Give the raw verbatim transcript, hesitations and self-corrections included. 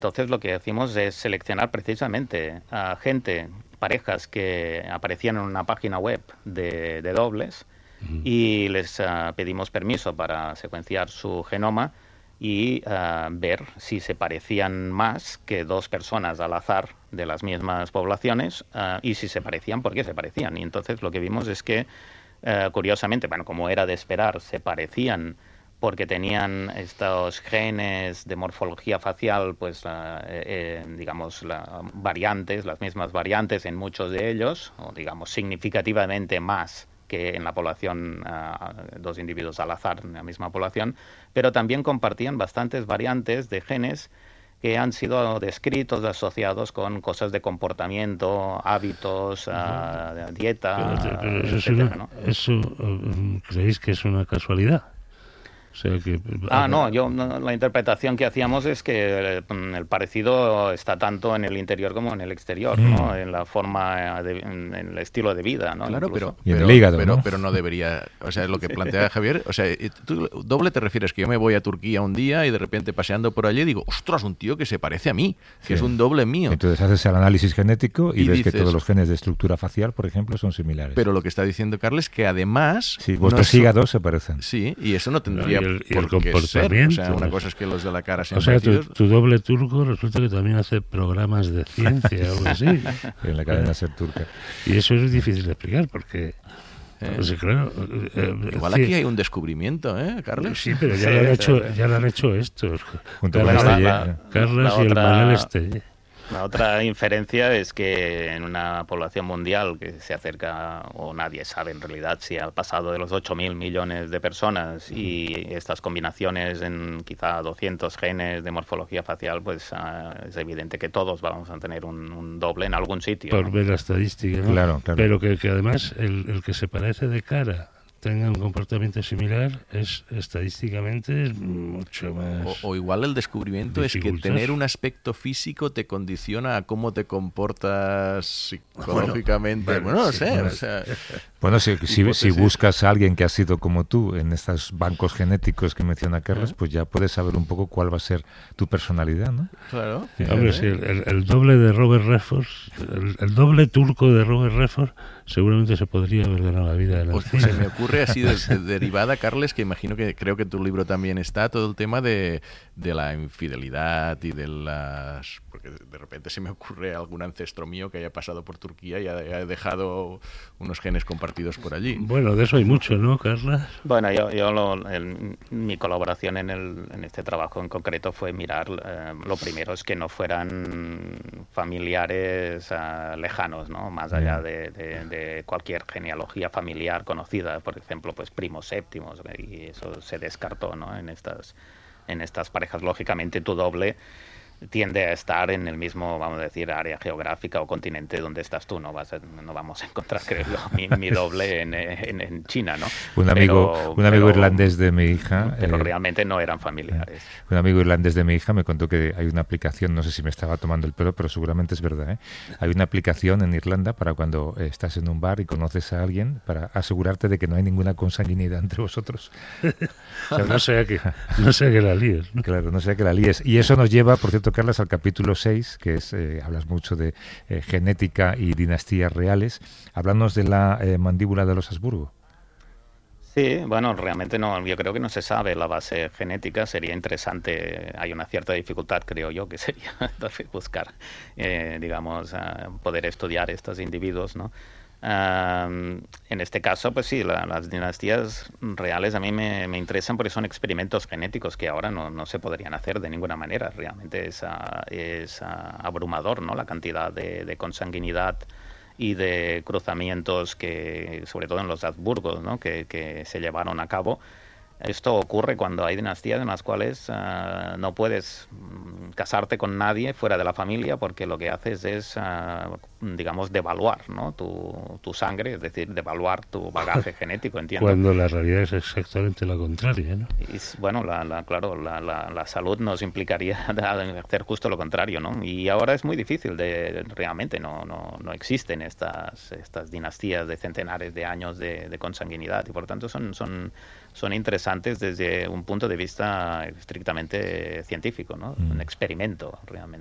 Entonces lo que hacemos es seleccionar precisamente a gente, parejas que aparecían en una página web de, de dobles, uh-huh. y les uh, pedimos permiso para secuenciar su genoma y uh, ver si se parecían más que dos personas al azar de las mismas poblaciones, uh, y si se parecían, ¿por qué se parecían? Y entonces lo que vimos es que, uh, curiosamente, bueno, como era de esperar, se parecían porque tenían estos genes de morfología facial, pues, uh, eh, digamos, la, variantes, las mismas variantes en muchos de ellos, o digamos, significativamente más que en la población, uh, dos individuos al azar en la misma población, pero también compartían bastantes variantes de genes que han sido descritos, asociados con cosas de comportamiento, hábitos, uh, dieta, pero, pero eso, etcétera, es una, ¿no? ¿Eso creéis que es una casualidad? O sea que, ah, no, yo no, la interpretación que hacíamos es que el, el parecido está tanto en el interior como en el exterior, mm. ¿no? En la forma, de, en, en el estilo de vida, ¿no? Claro, pero, y en pero, el hígado, pero, ¿no? pero no debería, o sea, lo que plantea Javier, o sea, tú doble te refieres que yo me voy a Turquía un día y de repente paseando por allí digo, ostras, un tío que se parece a mí, que sí. es un doble mío. Entonces haces el análisis genético y, y ves dices, que todos los genes de estructura facial, por ejemplo, son similares. Pero lo que está diciendo Carles es que además... Sí, vuestros no hígados son... se parecen. Sí, y eso no tendría no, y el, y el por qué ser. O sea, una cosa es que los de la cara sean O sea, tu, parecidos. tu doble turco resulta que también hace programas de ciencia o algo así. En la cadena SER turca. Y eso es difícil de explicar porque... Eh, pues, claro, eh, igual aquí hay un descubrimiento, ¿eh, Carles? Sí, pero ya, sí, lo, han hecho, ya lo han hecho estos. Junto con Estelle. Carles y el Manuel Estelle. La otra inferencia es que en una población mundial que se acerca, o nadie sabe en realidad si ha pasado de los ocho mil millones de personas, y estas combinaciones en quizá doscientos genes de morfología facial, pues uh, es evidente que todos vamos a tener un, un doble en algún sitio. Por ¿no? ver la estadística, ¿no? Claro, claro. Pero que, que además el, el que se parece de cara tenga un comportamiento similar es estadísticamente mucho más... O, o igual el descubrimiento es que tener un aspecto físico te condiciona a cómo te comportas psicológicamente. Bueno, bueno no sé. Bueno, o sea, bueno si, si, si buscas a alguien que ha sido como tú en estos bancos genéticos que menciona Carles, pues ya puedes saber un poco cuál va a ser tu personalidad, ¿no? Claro. Sí, hombre, sí, el, el, el doble de Robert Redford, el, el doble turco de Robert Redford, seguramente se podría haber ganado la vida de la pues, pues se me ocurre así de, de, derivada, Carles, que imagino que creo que en tu libro también está todo el tema de, de la infidelidad y de las... Porque de repente se me ocurre algún ancestro mío que haya pasado por Turquía y haya dejado unos genes compartidos por allí. Bueno, de eso hay mucho, ¿no, Carla? Bueno, yo, yo lo, el, mi colaboración en, el, en este trabajo en concreto fue mirar, eh, lo primero es que no fueran familiares uh, lejanos, ¿no? Más allá de, de, de cualquier genealogía familiar conocida, por ejemplo, pues primos séptimos, y eso se descartó, ¿no? En estas, en estas parejas, lógicamente, tu doble tiende a estar en el mismo, vamos a decir, área geográfica o continente donde estás tú. No vas a, no vamos a encontrar, creo yo, mi, mi doble en, en, en China, ¿no? Un amigo, pero, un amigo pero, irlandés de mi hija... Pero eh, realmente no eran familiares. Un amigo irlandés de mi hija me contó que hay una aplicación, no sé si me estaba tomando el pelo, pero seguramente es verdad, ¿eh? Hay una aplicación en Irlanda para cuando eh, estás en un bar y conoces a alguien, para asegurarte de que no hay ninguna consanguinidad entre vosotros. O sea, no sea que, no sea que la líes, ¿no? Claro, no sea que la líes. Y eso nos lleva, por cierto, Carlas, al capítulo seis, que es, eh, hablas mucho de eh, genética y dinastías reales. Háblanos de la eh, mandíbula de los Habsburgo. Sí, bueno, realmente no, yo creo que no se sabe la base genética, sería interesante, hay una cierta dificultad, creo yo, que sería buscar, eh, digamos, uh, poder estudiar estos individuos, ¿no? Uh, en este caso, pues sí, la, las dinastías reales a mí me, me interesan porque son experimentos genéticos que ahora no, no se podrían hacer de ninguna manera. Realmente es, uh, es uh, abrumador, ¿no? La cantidad de, de consanguinidad y de cruzamientos que, sobre todo en los Habsburgos, ¿no? que, que se llevaron a cabo. Esto ocurre cuando hay dinastías en las cuales uh, no puedes um, casarte con nadie fuera de la familia, porque lo que haces es uh, digamos, devaluar, ¿no? tu, tu sangre, es decir, devaluar tu bagaje genético, entiendo. Cuando la realidad es exactamente la contraria, ¿no? Y, bueno, la, la, claro, la, la, la salud nos implicaría hacer justo lo contrario, ¿no? Y ahora es muy difícil, de realmente no, no, no existen estas, estas dinastías de centenares de años de, de consanguinidad, y por tanto son, son, son interesantes desde un punto de vista estrictamente científico, ¿no? Mm. Un experimento realmente.